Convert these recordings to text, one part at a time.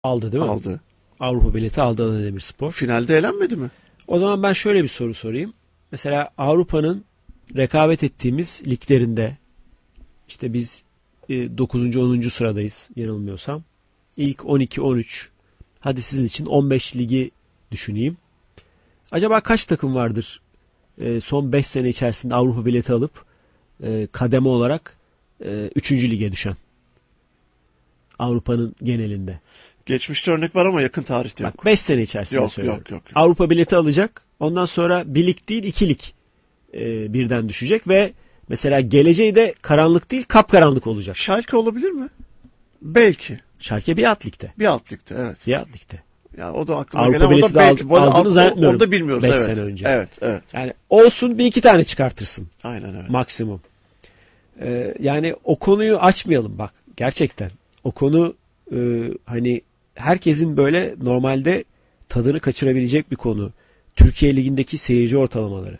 Aldı değil mi? Aldı. Avrupa bileti aldı Adana Demirspor. Finalde elenmedi mi? O zaman ben şöyle bir soru sorayım. Mesela Avrupa'nın rekabet ettiğimiz liglerinde işte biz 9. 10. sıradayız yanılmıyorsam. İlk 12 13, hadi sizin için 15 ligi düşüneyim. Acaba kaç takım vardır son 5 sene içerisinde Avrupa bileti alıp kademe olarak 3. lige düşen? Avrupa'nın genelinde. Geçmişte örnek var ama yakın tarihte yok. Bak 5 sene içerisinde Yok, söylüyorum. yok. Avrupa bileti alacak. Ondan sonra bir lig değil 2 lig birden düşecek ve mesela geleceği de karanlık değil kapkaranlık olacak. Schalke olabilir mi? Belki. Schalke bir alt ligde. Bir alt ligde, evet. Bir alt ligde. Ya o da aklıma Avrupa gelen, o bileti da de belki. Bu arada aldığını zannetmiyorum. onu da bilmiyoruz. 5 Evet. sene önce. Evet. Yani olsun bir iki tane çıkartırsın. Aynen öyle. Maksimum. Yani o konuyu açmayalım bak. Gerçekten. O konu hani herkesin böyle normalde tadını kaçırabilecek bir konu. Türkiye Ligi'ndeki seyirci ortalamaları.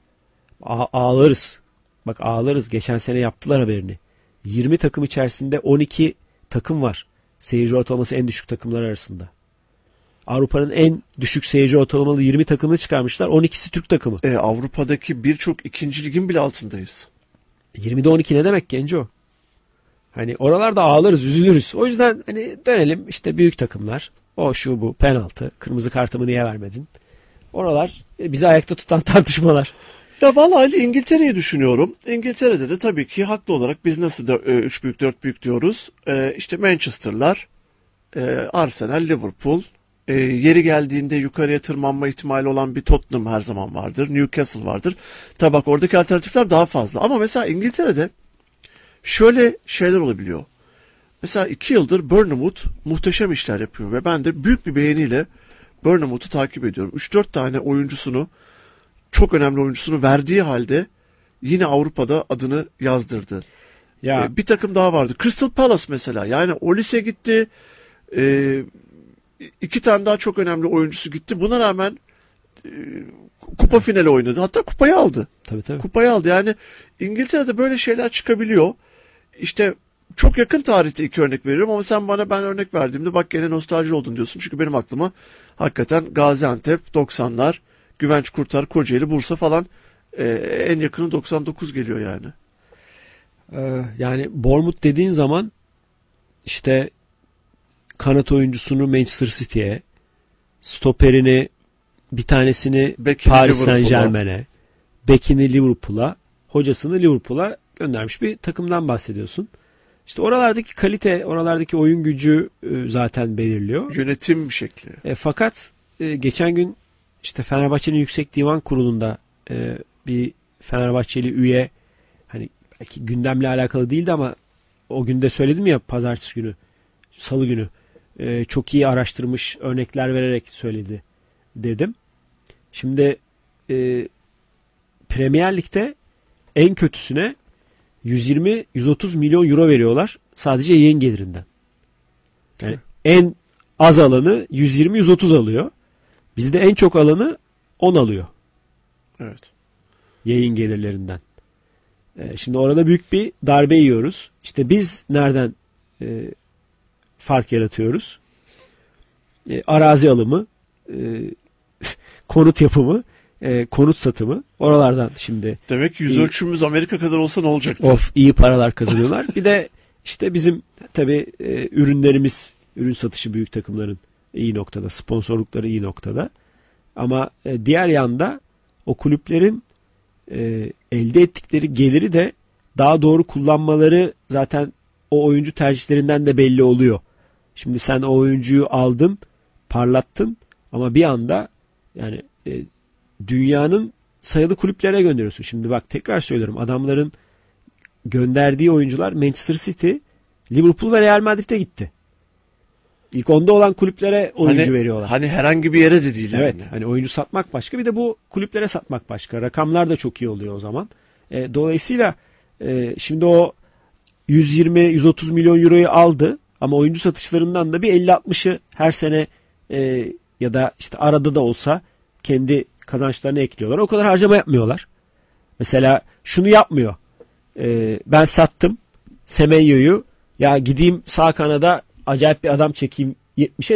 Ağlarız. Bak ağlarız. Geçen sene yaptılar haberini. 20 takım içerisinde 12 takım var. Seyirci ortalaması en düşük takımlar arasında. Avrupa'nın en düşük seyirci ortalamalı 20 takımını çıkarmışlar. 12'si Türk takımı. Avrupa'daki birçok ikinci ligin bile altındayız. 20'de 12 ne demek Genco? Hani oralarda ağlarız, üzülürüz. O yüzden hani dönelim işte büyük takımlar. O şu bu penaltı. Kırmızı kartımı niye vermedin? Oralar bizi ayakta tutan tartışmalar. Ya vallahi İngiltere'yi düşünüyorum. İngiltere'de de tabii ki haklı olarak biz nasıl 3 büyük 4 büyük diyoruz. İşte Manchester'lar, Arsenal, Liverpool, yeri geldiğinde yukarıya tırmanma ihtimali olan bir Tottenham her zaman vardır. Newcastle vardır. Tabii bak oradaki alternatifler daha fazla. Ama mesela İngiltere'de şöyle şeyler olabiliyor. Mesela 2 yıldır Bournemouth muhteşem işler yapıyor ve ben de büyük bir beğeniyle Bournemouth'u takip ediyorum. 3-4 tane oyuncusunu, çok önemli oyuncusunu verdiği halde yine Avrupa'da adını yazdırdı. Ya Bir takım daha vardı. Crystal Palace mesela. Yani Olise gitti. 2 tane daha çok önemli oyuncusu gitti. Buna rağmen kupa finali oynadı. Hatta kupayı aldı. tabii. Kupayı aldı. Yani İngiltere'de böyle şeyler çıkabiliyor. İşte çok yakın tarihte 2 örnek veriyorum ama sen bana ben örnek verdiğimde bak gene nostalji oldun diyorsun. Çünkü benim aklıma hakikaten Gaziantep 90'lar, Güvenç Kurtar, Kocaeli, Bursa falan, en yakını 99 geliyor yani. Yani Bournemouth dediğin zaman işte kanat oyuncusunu Manchester City'ye, stoperini bir tanesini Bekini Paris Liverpool'a. Saint-Germain'e, bekini Liverpool'a, hocasını Liverpool'a göndermiş bir takımdan bahsediyorsun. İşte oralardaki kalite, oralardaki oyun gücü zaten belirliyor. Yönetim şekli. Fakat geçen gün işte Fenerbahçe'nin Yüksek Divan Kurulu'nda bir Fenerbahçeli üye, hani belki gündemle alakalı değildi ama o günde söyledim ya, pazartesi günü, salı günü çok iyi araştırmış, örnekler vererek söyledi dedim. Şimdi Premier Lig'de en kötüsüne 120-130 milyon euro veriyorlar sadece yayın gelirinden. Yani en az alanı 120-130 alıyor. Bizde en çok alanı 10 alıyor. Evet. Yayın gelirlerinden. Şimdi orada büyük bir darbe yiyoruz. İşte biz nereden fark yaratıyoruz? Arazi alımı, konut yapımı, konut satımı. Oralardan şimdi. Demek ki yüz ölçümümüz Amerika kadar olsa ne olacaktı? Of, iyi paralar kazanıyorlar. Bir de işte bizim tabii ürünlerimiz, ürün satışı büyük takımların iyi noktada, sponsorlukları iyi noktada. Ama diğer yanda o kulüplerin elde ettikleri geliri de daha doğru kullanmaları zaten o oyuncu tercihlerinden de belli oluyor. Şimdi sen o oyuncuyu aldın, parlattın ama bir anda yani dünyanın sayılı kulüplere gönderiyorsun. Şimdi bak tekrar söylüyorum, adamların gönderdiği oyuncular Manchester City, Liverpool ve Real Madrid'e gitti. İlk onda olan kulüplere oyuncu veriyorlar. Hani herhangi bir yere de değil. Evet. Yani. Hani oyuncu satmak başka, bir de bu kulüplere satmak başka. Rakamlar da çok iyi oluyor o zaman. Dolayısıyla şimdi o 120-130 milyon euroyu aldı ama oyuncu satışlarından da bir 50-60'ı her sene ya da işte arada da olsa kendi kazançlarına ekliyorlar. O kadar harcama yapmıyorlar. Mesela şunu yapmıyor. Ben sattım Semenyo'yu, ya gideyim sağ kanada acayip bir adam çekeyim 70'e